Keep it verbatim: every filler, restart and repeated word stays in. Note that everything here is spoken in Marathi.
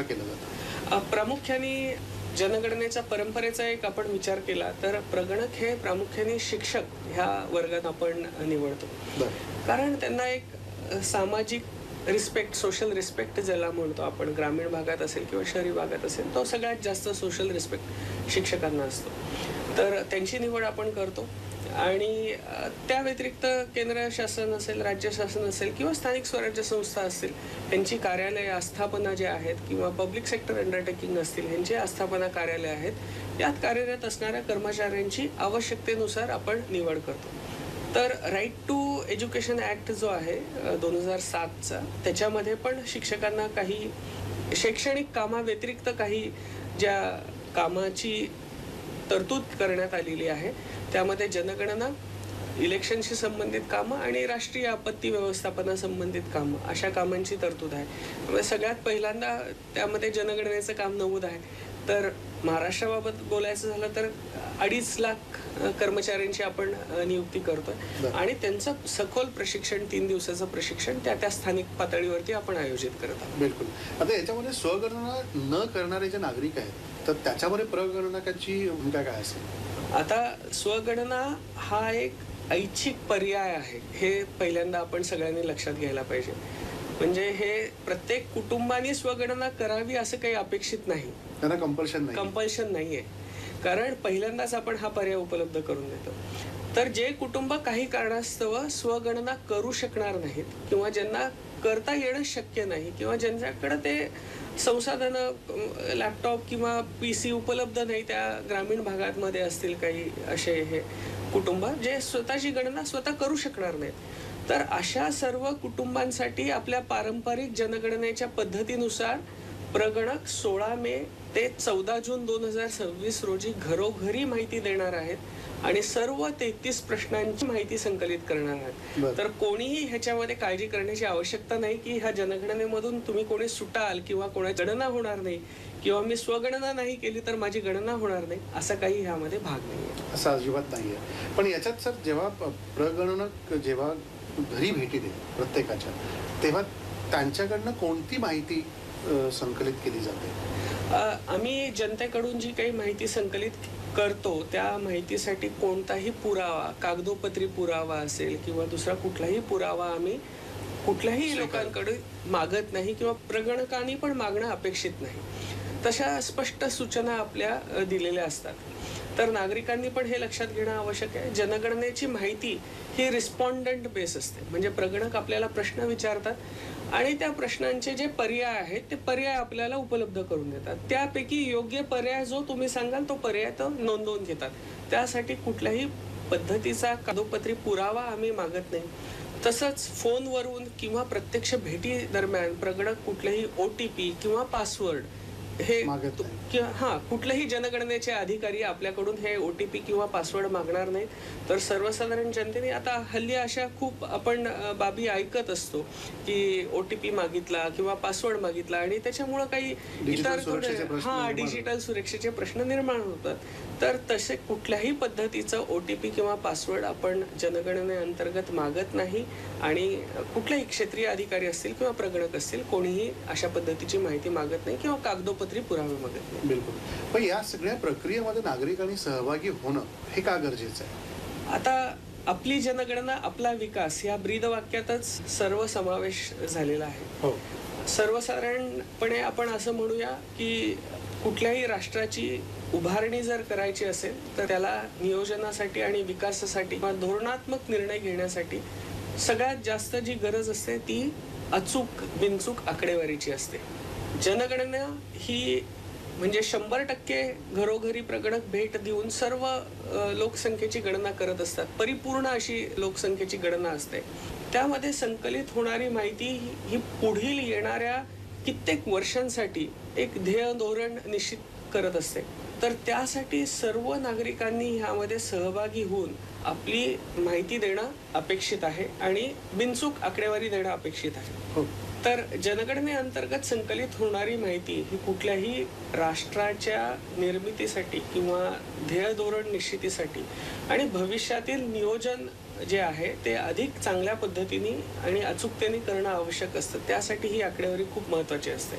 केलं जातं? प्रामुख्याने जनगणनेच्या परंपरेचा एक आपण विचार केला तर प्रगणक हे प्रामुख्याने शिक्षक ह्या वर्गात आपण निवडतो. कारण त्यांना एक सामाजिक रिस्पेक्ट, सोशल रिस्पेक्ट ज्याला म्हणतो आपण, ग्रामीण भागात असेल किंवा शहरी भागात असेल, तो सगळ्यात जास्त सोशल रिस्पेक्ट शिक्षकांना असतो. तर त्यांची निवड आपण करतो. आणि त्या व्यतिरिक्त केंद्र शासन असेल, राज्य शासन असेल किंवा स्थानिक स्वराज्य संस्था असतील, यांची कार्यालय आस्थापना जे आहेत किंवा पब्लिक सेक्टर अंडरटेकिंग असतील, यांची आस्थापना कार्यालय आहेत, यात कार्यरत असणाऱ्या कर्मचाऱ्यांची आवश्यकतेनुसार आपण निवड करतो. तर राईट टू एज्युकेशन ॲक्ट जो आहे दोन हजार सातचा, त्याच्यामध्ये पण शिक्षकांना काही शैक्षणिक कामाव्यतिरिक्त काही ज्या कामाची तरतूद करण्यात आलेली आहे, त्यामध्ये जनगणना, इलेक्शनशी संबंधित कामं आणि राष्ट्रीय आपत्ती व्यवस्थापनासंबंधित कामं, अशा कामांची तरतूद आहे. त्यामुळे सगळ्यात पहिल्यांदा त्यामध्ये जनगणनेचं काम नमूद आहे. तर महाराष्ट्राबाबत बोलायचं झालं तर अडीच लाख कर्मचाऱ्यांची आपण नियुक्ती करतोय आणि त्यांचं सखोल प्रशिक्षण, तीन दिवसाचं प्रशिक्षण त्या त्या स्थानिक पातळीवरती आपण आयोजित करत आहोत. बिलकुल. आता याच्यामध्ये स्वगणना न करणारे जे नागरिक आहेत, तर त्याच्यामध्ये प्रगणकाची भूमिका काय असेल? आता स्वगणना हा एक ऐच्छिक पर्याय आहे, हे पहिल्यांदा आपण सगळ्यांनी लक्षात घ्यायला पाहिजे. म्हणजे हे प्रत्येक कुटुंबाने स्वगणना करावी असं काही अपेक्षित नाही, त्यांना कंपल्शन नाही कंपल्शन नाहीये. कारण पहिल्यांदाच आपण हा पर्याय उपलब्ध करून देतो. तर जे कुटुंब काही कारणास्तव स्वगणना करू शकणार नाहीत किंवा ज्यांना करता येणं शक्य नाही किंवा ज्यांच्याकडे ते संसाधनं, लॅपटॉप किंवा पी सी उपलब्ध नाही, त्या ग्रामीण भागांमध्ये असतील काही असे हे कुटुंब जे स्वतःची गणना स्वतः करू शकणार नाहीत, तर अशा सर्व कुटुंबांसाठी आपल्या पारंपरिक जनगणनेच्या पद्धतीनुसार प्रगणक सोळा मे ते चौदा जून दोन हजार सव्वीस रोजी घरोघरी माहिती देणार आहेत आणि सर्व तेहतीस प्रश्नांची माहिती संकलित करणार आहेत. तर कोणीही ह्याच्यामध्ये काळजी करण्याची आवश्यकता नाही की ह्या जनगणनेमधून तुम्ही कोणी सुटाल किंवा कोणाची गणना होणार नाही किंवा मी स्वगणना नाही केली तर माझी गणना होणार नाही, असा काही ह्यामध्ये भाग नाहीये. असं अजिबात नाहीये. पण याच्यात सर, जेव्हा प्रगणक जेव्हा घरी भेटी देते प्रत्येकाच्या, तेव्हा त्यांच्याकडनं कोणती माहिती संकलित केली जाते? आम्ही जनतेकडून जी काही माहिती संकलित करतो त्या माहितीसाठी कोणताही पुरावा, कागदोपत्री पुरावा असेल किंवा दुसरा कुठलाही पुरावा आम्ही कुठल्याही लोकांकडे मागत नाही किंवा प्रगणकांनी पण मागणं अपेक्षित नाही. तशा स्पष्ट सूचना आपल्या दिलेल्या असतात. तर नागरिकांनी पण हे लक्षात घेणं आवश्यक आहे. जनगणनेची माहिती ही रिस्पॉन्डंट बेस असते. म्हणजे प्रगणक आपल्याला प्रश्न विचारतात आणि त्या प्रश्नांचे जे पर्याय आहेत ते पर्याय आपल्याला उपलब्ध करून देतात. त्यापैकी योग्य पर्याय जो तुम्ही सांगाल तो पर्याय तो नोंदवून घेतात. त्यासाठी कुठल्याही पद्धतीचा कागदोपत्री पुरावा आम्ही मागत नाही. तसंच फोनवरून किंवा प्रत्यक्ष भेटी दरम्यान प्रगणक कुठलेही ओ टी पी किंवा पासवर्ड हे हा कुठलेही जनगणनेचे अधिकारी आपल्याकडून हे ओ टी पी किंवा पासवर्ड मागणार नाहीत. तर सर्वसाधारण जनतेने आता हल्ली अशा खूप आपण बाबी ऐकत असतो की ओ टी पी मागितला किंवा पासवर्ड मागितला आणि त्याच्यामुळं काही इतर थोडे हा डिजिटल सुरक्षेचे प्रश्न निर्माण होतात. तर तसे कुठल्याही पद्धतीचं ओ टी पी किंवा पासवर्ड आपण जनगणने अंतर्गत मागत नाही आणि कुठल्याही क्षेत्रीय अधिकारी असतील किंवा प्रगणक असतील कोणीही अशा पद्धतीची माहिती मागत नाही किंवा कागदोपत्री पुरावे मागत नाही. बिलकुल. पण या सगळ्या प्रक्रियेमध्ये नागरिकांनी सहभागी होणं हे का गरजेचं आहे? आता आपली जनगणना आपला विकास या ब्रीदवाक्यातच सर्व समावेश झालेला आहे. हो. सर्वसाधारणपणे आपण असं म्हणूया की कुठल्याही राष्ट्राची उभारणी जर करायची असेल तर त्याला नियोजनासाठी आणि विकासासाठी किंवा धोरणात्मक निर्णय घेण्यासाठी सगळ्यात जास्त जी गरज असते ती अचूक बिनचूक आकडेवारीची असते. जनगणना ही म्हणजे शंभर टक्के घरोघरी प्रगणक भेट देऊन सर्व लोकसंख्येची गणना करत असतात. परिपूर्ण अशी लोकसंख्येची गणना असते. त्यामध्ये संकलित होणारी माहिती ही पुढील येणाऱ्या कित्येक वर्षांसाठी एक ध्येय धोरण निश्चित करत असते. तर त्यासाठी सर्व नागरिकांनी ह्यामध्ये सहभागी होऊन आपली माहिती देणं अपेक्षित आहे आणि बिनचूक आकडेवारी देणं अपेक्षित आहे. तर जनगणनेअंतर्गत संकलित होणारी माहिती ही कुठल्याही राष्ट्राच्या निर्मितीसाठी किंवा ध्येय धोरण निश्चितीसाठी आणि भविष्यातील नियोजन जे आहे ते अधिक चांगल्या पद्धतीने आणि अचूकतेने करणं आवश्यक असतं. त्यासाठी ही आकडेवारी खूप महत्त्वाची असते.